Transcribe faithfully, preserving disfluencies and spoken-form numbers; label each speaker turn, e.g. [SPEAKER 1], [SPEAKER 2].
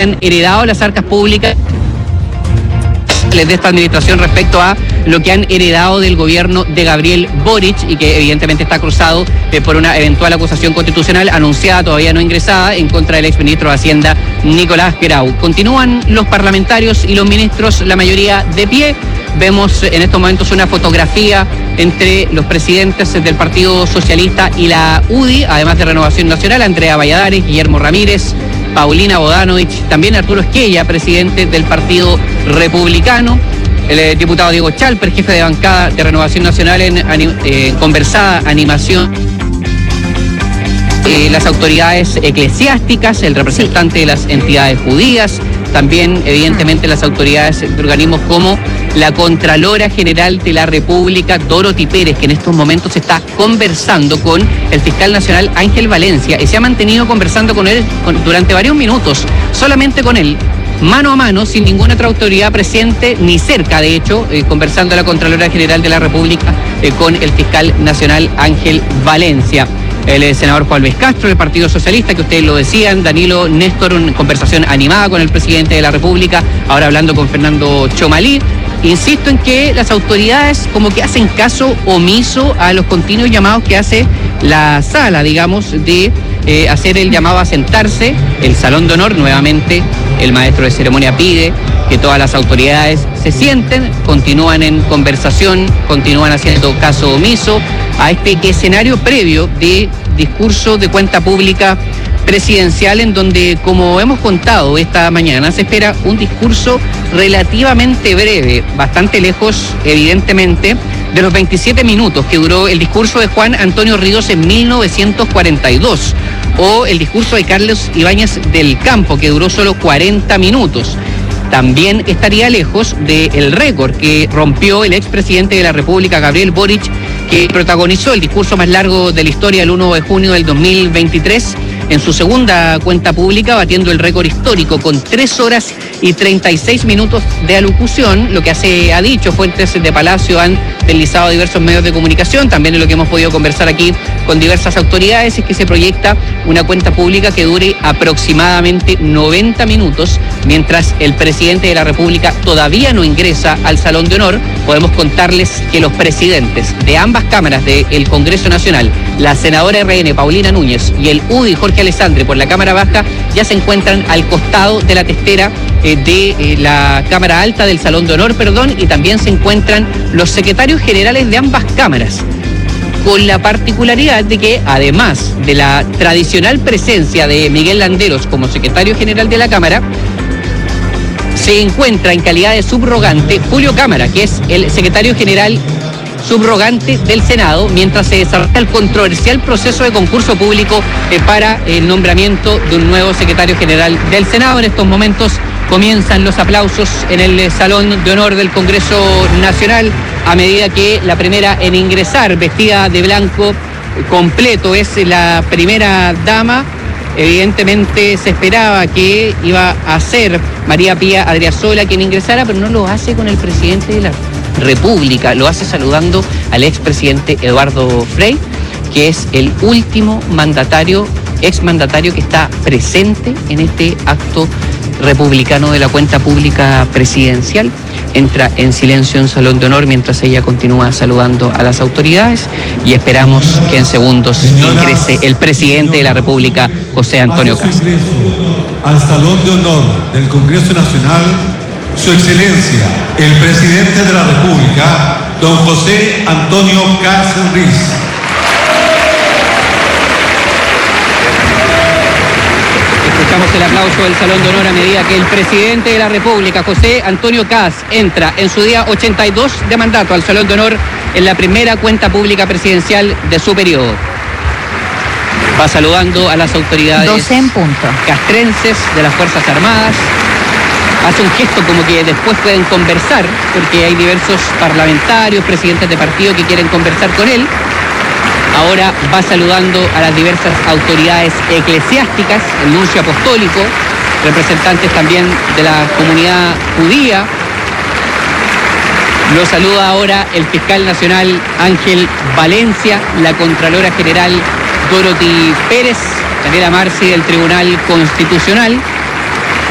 [SPEAKER 1] han heredado las arcas públicas de esta administración respecto a lo que han heredado del gobierno de Gabriel Boric y que evidentemente está cruzado eh, por una eventual acusación constitucional anunciada, todavía no ingresada, en contra del exministro de Hacienda Nicolás Grau. Continúan los parlamentarios y los ministros, la mayoría de pie. Vemos en estos momentos una fotografía entre los presidentes del Partido Socialista y la U D I, además de Renovación Nacional, Andrea Valladares, Guillermo Ramírez, Paulina Bodanovich, también Arturo Esquella, presidente del Partido Republicano, el eh, diputado Diego Chalper, jefe de bancada de Renovación Nacional en eh, conversada animación, eh, las autoridades eclesiásticas, el representante de las entidades judías, también evidentemente las autoridades de organismos como la Contralora General de la República, Dorothy Pérez, que en estos momentos está conversando con el fiscal nacional Ángel Valencia y se ha mantenido conversando con él con, durante varios minutos, solamente con él, mano a mano, sin ninguna otra autoridad presente, ni cerca, de hecho, eh, conversando la Contralora General de la República eh, con el fiscal nacional Ángel Valencia. El eh, senador Juan Luis Castro, del Partido Socialista, que ustedes lo decían, Danilo Néstor, una conversación animada con el presidente de la República, ahora hablando con Fernando Chomalí. Insisto en que las autoridades como que hacen caso omiso a los continuos llamados que hace la sala, digamos, de eh, hacer el llamado a sentarse. El Salón de Honor, nuevamente, el maestro de ceremonia pide que todas las autoridades se sienten, continúan en conversación, continúan haciendo caso omiso a este escenario previo de discurso de cuenta pública presidencial, en donde, como hemos contado esta mañana, se espera un discurso relativamente breve, bastante lejos, evidentemente, de los veintisiete minutos que duró el discurso de Juan Antonio Ríos en mil novecientos cuarenta y dos, o el discurso de Carlos Ibáñez del Campo, que duró solo cuarenta minutos. También estaría lejos del récord que rompió el expresidente de la República, Gabriel Boric, que protagonizó el discurso más largo de la historia el primero de junio del dos mil veintitrés, en su segunda cuenta pública, batiendo el récord histórico con tres horas y treinta y seis minutos de alocución, lo que hace, ha dicho fuentes de Palacio, han deslizado diversos medios de comunicación, también en lo que hemos podido conversar aquí con diversas autoridades, es que se proyecta una cuenta pública que dure aproximadamente noventa minutos, mientras el presidente de la República todavía no ingresa al Salón de Honor. Podemos contarles que los presidentes de ambas cámaras del Congreso Nacional, la senadora R N Paulina Núñez y el U D I Jorge Alessandri por la Cámara Baja, ya se encuentran al costado de la testera eh, de eh, la Cámara Alta del Salón de Honor, perdón, y también se encuentran los secretarios generales de ambas cámaras, con la particularidad de que, además de la tradicional presencia de Miguel Landeros como secretario general de la Cámara, se encuentra en calidad de subrogante Julio Cámara, que es el secretario general subrogante del Senado, mientras se desarrolla el controversial proceso de concurso público eh, para el nombramiento de un nuevo secretario general del Senado. En estos momentos comienzan los aplausos en el Salón de Honor del Congreso Nacional, a medida que la primera en ingresar, vestida de blanco completo, es la primera dama. Evidentemente se esperaba que iba a ser María Pía Adriasola quien ingresara, pero no lo hace con el presidente de la República, lo hace saludando al expresidente Eduardo Frei, que es el último mandatario, exmandatario que está presente en este acto republicano de la cuenta pública presidencial. Entra en silencio en Salón de Honor mientras ella continúa saludando a las autoridades, y esperamos que en segundos ingrese el presidente de la República, José Antonio Kast.
[SPEAKER 2] Al Salón de Honor del Congreso Nacional, Su Excelencia, el presidente de la República, don José Antonio Kast Riz.
[SPEAKER 1] Escuchamos el aplauso del Salón de Honor a medida que el presidente de la República, José Antonio Kast, entra en su día ochenta y dos de mandato al Salón de Honor en la primera cuenta pública presidencial de su periodo. Va saludando a las autoridades
[SPEAKER 3] doce en punto.
[SPEAKER 1] Castrenses de las Fuerzas Armadas. Hace un gesto como que después pueden conversar, porque hay diversos parlamentarios, presidentes de partido que quieren conversar con él. Ahora va saludando a las diversas autoridades eclesiásticas, el nuncio apostólico, representantes también de la comunidad judía. Lo saluda ahora el fiscal nacional Ángel Valencia, la Contralora General Dorothy Pérez, Daniela Marci del Tribunal Constitucional.